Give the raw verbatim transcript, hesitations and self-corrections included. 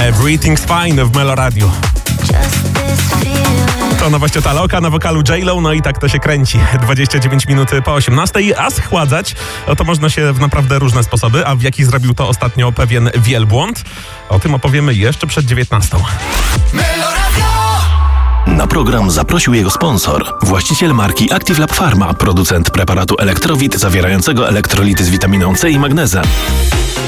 Everything's Fine w Melo Radio. To nowość od Aloka na wokalu J-Lo, no i tak to się kręci. dwadzieścia dziewięć minut po osiemnastej, a schładzać no to można się w naprawdę różne sposoby, a w jaki zrobił to ostatnio pewien wielbłąd? O tym opowiemy jeszcze przed dziewiętnastą. Na program zaprosił jego sponsor, właściciel marki Active Lab Pharma, producent preparatu Elektrowit zawierającego elektrolity z witaminą C i magnezem.